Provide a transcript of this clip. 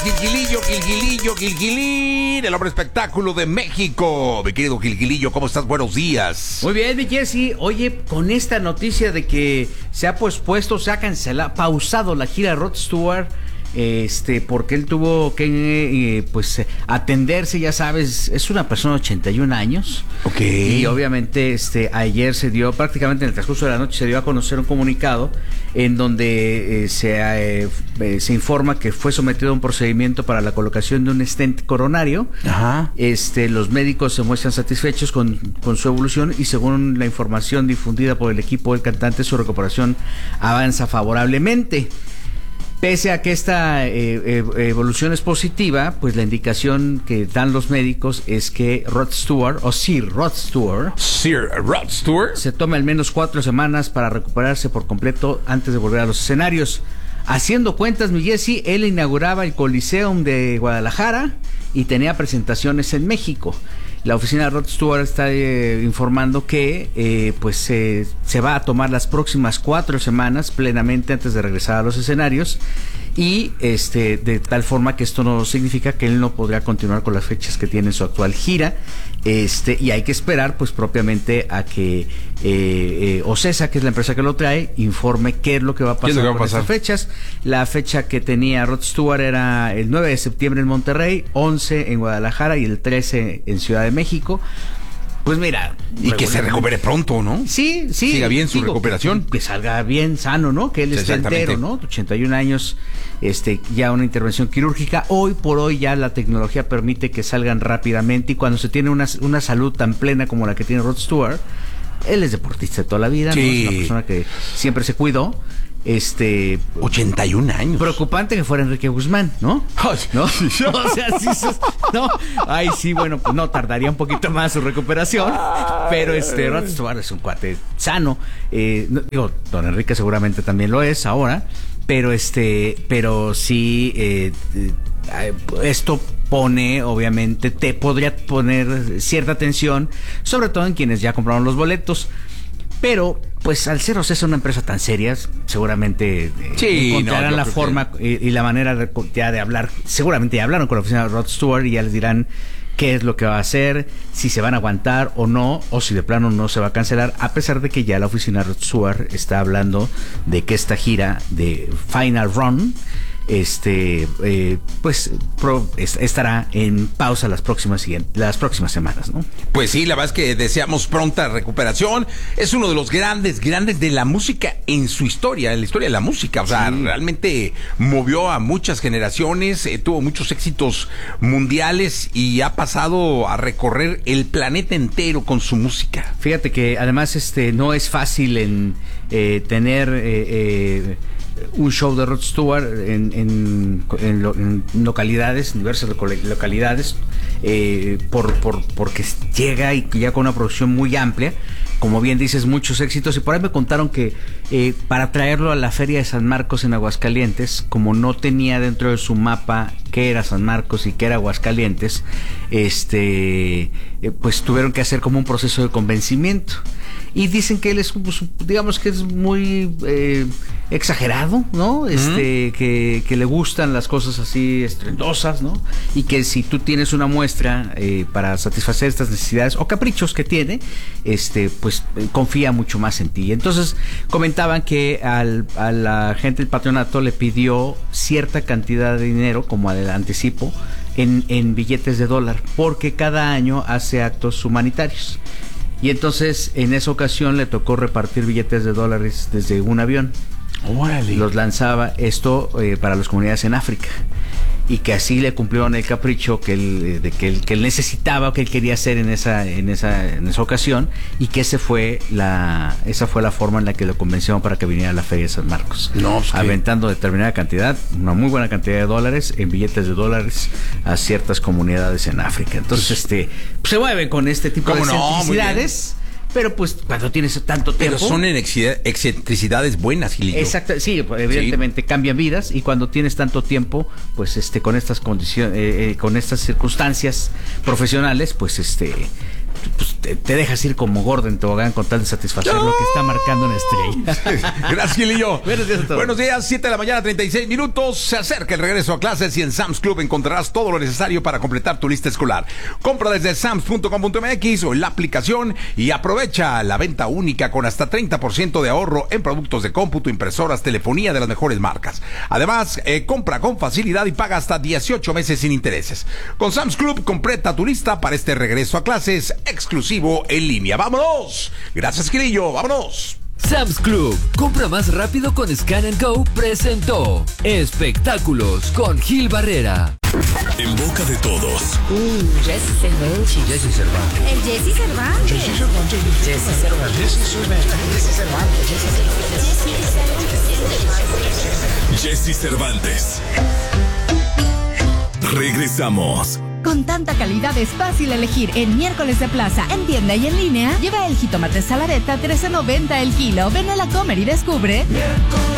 Gilgilín, el hombre espectáculo de México. Mi querido Gilgilillo, ¿cómo estás? Buenos días. Muy bien, mi Jessy. Oye, con esta noticia de que se ha pospuesto, se ha cancelado, pausado la gira de Rod Stewart, porque él tuvo que atenderse, ya sabes, es una persona de 81 años. Ok. Y obviamente ayer prácticamente en el transcurso de la noche se dio a conocer un comunicado en donde se informa que fue sometido a un procedimiento para la colocación de un stent coronario. Ajá. Los médicos se muestran satisfechos con su evolución y según la información difundida por el equipo del cantante, su recuperación avanza favorablemente. Pese a que esta evolución es positiva, pues la indicación que dan los médicos es que Sir Rod Stewart se tome al menos 4 semanas para recuperarse por completo antes de volver a los escenarios. Haciendo cuentas, mi Jessy, él inauguraba el Coliseum de Guadalajara y tenía presentaciones en México. La oficina de Rod Stewart está informando que se va a tomar las próximas 4 semanas plenamente antes de regresar a los escenarios y de tal forma que esto no significa que él no podrá continuar con las fechas que tiene en su actual gira, y hay que esperar pues propiamente a que Ocesa, que es la empresa que lo trae, informe qué es lo que va a pasar con estas fechas. La fecha que tenía Rod Stewart era el 9 de septiembre en Monterrey, 11 en Guadalajara y el 13 en Ciudad de México. Pues mira, y que se recupere pronto, ¿no? Sí. Siga bien su recuperación. Que salga bien sano, ¿no? Que él esté entero, ¿no? 81 años, ya una intervención quirúrgica. Hoy por hoy ya la tecnología permite que salgan rápidamente y cuando se tiene una salud tan plena como la que tiene Rod Stewart, él es deportista de toda la vida, sí, ¿no? Es una persona que siempre se cuidó. 81 años. Preocupante que fuera Enrique Guzmán, ¿no? ¿No? O sea, no. Ay, sí, bueno, pues no, tardaría un poquito más su recuperación. Pero Rod Stewart es un cuate sano. Don Enrique seguramente también lo es ahora. Pero sí, esto pone, obviamente, podría poner cierta tensión, sobre todo en quienes ya compraron los boletos. Pero, pues, al ser Ocesa una empresa tan seria, seguramente encontrarán la forma y la manera de hablar. Seguramente ya hablaron con la oficina de Rod Stewart y ya les dirán qué es lo que va a hacer, si se van a aguantar o no, o si de plano no se va a cancelar, a pesar de que ya la oficina de Rod Stewart está hablando de que esta gira de Final Run estará en pausa las próximas semanas, ¿no? Pues sí, la verdad es que deseamos pronta recuperación. Es uno de los grandes de la música en su historia, en la historia de la música. O sea, realmente movió a muchas generaciones, tuvo muchos éxitos mundiales y ha pasado a recorrer el planeta entero con su música. Fíjate que además no es fácil en tener un show de Rod Stewart en localidades, diversas localidades, porque llega y ya con una producción muy amplia, como bien dices, muchos éxitos. Y por ahí me contaron que para traerlo a la Feria de San Marcos en Aguascalientes, como no tenía dentro de su mapa qué era San Marcos y qué era Aguascalientes, pues tuvieron que hacer como un proceso de convencimiento. Y dicen que él es, digamos que es muy exagerado, ¿no? Que le gustan las cosas así estrendosas, ¿no? Y que si tú tienes una muestra para satisfacer estas necesidades o caprichos que tiene, pues confía mucho más en ti. Entonces comentaban que a la gente del patronato le pidió cierta cantidad de dinero como anticipo en billetes de dólar, porque cada año hace actos humanitarios. Y entonces en esa ocasión le tocó repartir billetes de dólares desde un avión. ¡Órale! Los lanzaba para las comunidades en África. Y que así le cumplieron el capricho que él necesitaba, que él quería hacer en esa ocasión, y que esa fue la forma en la que lo convencieron para que viniera a la Feria de San Marcos. Aventando determinada cantidad, una muy buena cantidad de dólares, en billetes de dólares a ciertas comunidades en África. Entonces, se mueven con este tipo de excentricidades. Pero pues cuando tienes tanto tiempo... Pero son excentricidades buenas, Gilillo. Exacto, sí, evidentemente cambian vidas, y cuando tienes tanto tiempo, pues con estas condiciones, con estas circunstancias profesionales, pues te dejas ir como gordo en tobogán con tal de satisfacer lo que está marcando una estrella. Gracias, Gilillo. Buenos días a todos. Buenos días, 7 de la mañana, 36 minutos. Se acerca el regreso a clases y en Sam's Club encontrarás todo lo necesario para completar tu lista escolar. Compra desde sams.com.mx o en la aplicación y aprovecha la venta única con hasta 30% de ahorro en productos de cómputo, impresoras, telefonía de las mejores marcas. Además, compra con facilidad y paga hasta 18 meses sin intereses. Con Sam's Club, completa tu lista para este regreso a clases exclusivo en línea. ¡Vámonos! Gracias, Gilillo. ¡Vámonos! Sam's Club, compra más rápido con Scan & Go, presentó Espectáculos con Gil Barrera. En boca de todos. Jesse Cervantes. Jesse Cervantes. El Jesse Cervantes. Jesse Cervantes. Jesse Cervantes. Jesse Cervantes. Regresamos. Con tanta calidad es fácil elegir en Miércoles de Plaza, en tienda y en línea. Lleva el jitomate saladeta $13.90 el kilo. Ven a la Comer y descubre